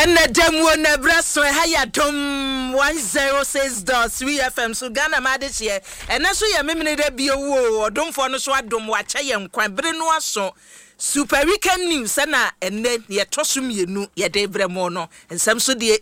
And the demo never so high dom 106.3 FM. So Ghana Madis here. And that's why I mean, there be a war. Don't for no swat dom watch. I am quite brino so. Super weekend news, and then ye tossum ye no ye debre mono. And some so dear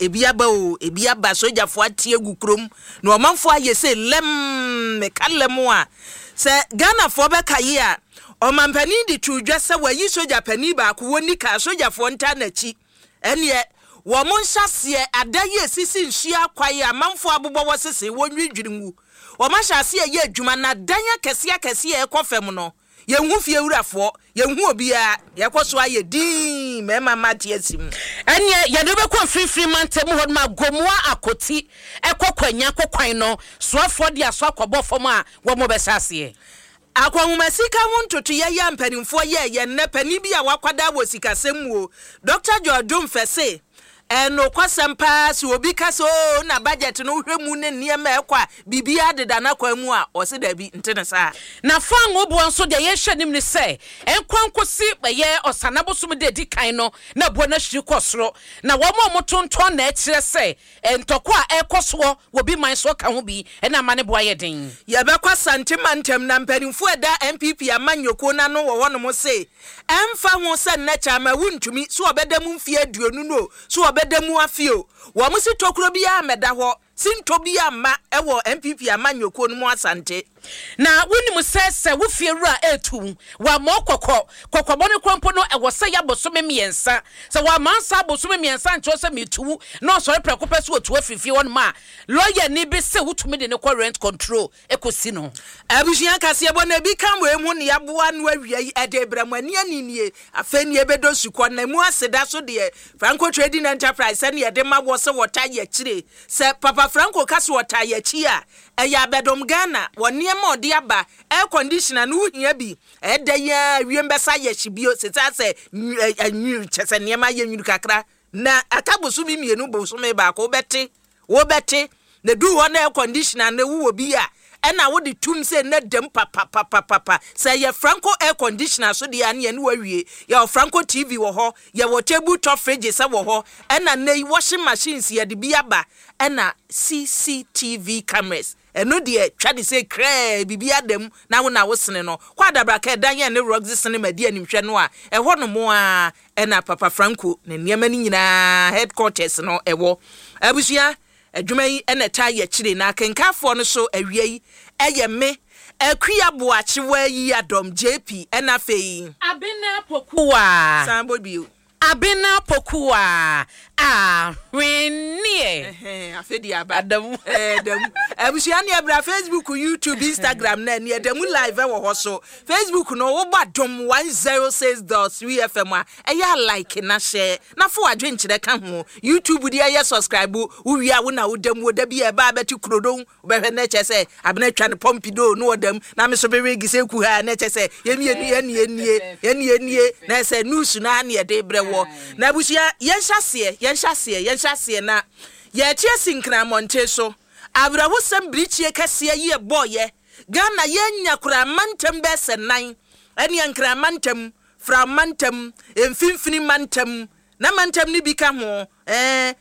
ebiaba soja for tia gukrum. No man for ye say lem me kalemoa. Say Ghana for beka here. O man penny di true dresser where you soja penny back woni ka soja for ntanachi. And yet, woman shas ye a day sissy shia quaya manfo abuba was a say one reading. Woman shall see a year jumana danya cassia confemono. Ye woof ye for ye woo be a yakoswa ye deem, Emma Matiesim. And yet, ye never quite free man temu ma gomoa akoti, echo quanyako quino, swap for the swap of for ma, one more besasie. Akwumasika wonto to ye mpanimfo ye ne pani bia wakwada wosikasem Dr. Jordum Fese no kwasem pass obi kaso na budget no hwemu ne niema ekwa bibia deda na kwamu a ose da bi ntene sa na fan obo nso de ye hwanim ne se enkwankosi ye osanabosum de di kan no na bo na hwiri kosoro na wo mo tonton na ekire se entoko a ekoso wo bi man so ka ho bi na mane bo aye den ye be kwasantimantem na mpanimfo eda MPP amanyoko na no wo wono mo se emfa ho se na chama wuntumi so obedam mfie aduonu no so obedam afio wo mo si tokuro bia meda ho sinto bia ma ewo MPP amanyoko no mo asante na woni se wo fiewura etu wa mokokko kokobone krompo no ewo se ya bosome miensa se wa mansa bosome miensa ncho se metu no sori prekopɛ se otu afifie won ma lawyer ni be se wutumi de ne rent control ekosi no abushia kase ebo na bi kan we mu ne yaboa no awia edebramani aninie afani ebedo sukɔ na mu aseda so de Franco Trading Enterprise ne yede ma wo se wota ye kire se Papa Franco kase wota ye chi a eya bedom Ghana woni ma odi aba air conditioner no hia bi eda ya wiembesa ye hibio seta se anyu chese niema ye nyu kakra na akabosu bi mienu bosu me ba ko wo beti na du ho na air conditioner na wo bi a ena wo de tum se na dem papa say ye Franco air conditioner so de ane ne wawie ye Franco TV wo ho ye wo table top fridge se wo ho ena na washing machines ye de bi aba ena CCTV cameras eno de twa de se kra bibia dem na wo sene no kwa dabra ka dan ye ne rogs sene madi animhwe no a ho no mo a ena Papa Franco ne niam ni nyina headquarters no ewo abusia adwuma yi ena ta ye kire na kenkafo no so awie yi eye me akuya boache wa yi adom JP ena fei abena pokuwa sambo bio abena pokuwa wenie afedi aba adam abusia ne abra Facebook YouTube Instagram na ne adam live wo ho so Facebook no wo badom 106.3 FM a eya like na share na fo adwenkyere ka ho YouTube di eya subscribe wo wia wo na wo dam wo da bi e ba beti krodon wo be na che se abena twa ne pompido no dam na me so be regi se ku ha na che se yenie na se news na ne de brewo na abusia yenhyase na ye tie sinkra monte so abrawo sam brichie kase ye boye Ghana yenya kura mantem be senan ene yankra mantem fra mantem emfimfini mantem na mantem ni bi ka ho